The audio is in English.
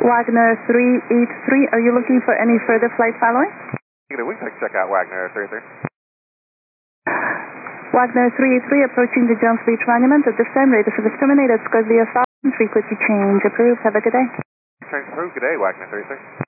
Wagner 383, are you looking for any further flight following? We can check out Wagner 33. Wagner 383 approaching the Jones Beach Monument. At this time, radio service terminated. Scorpio Falcon, frequency change approved. Have a good day. Change approved. Good day, Wagner 33.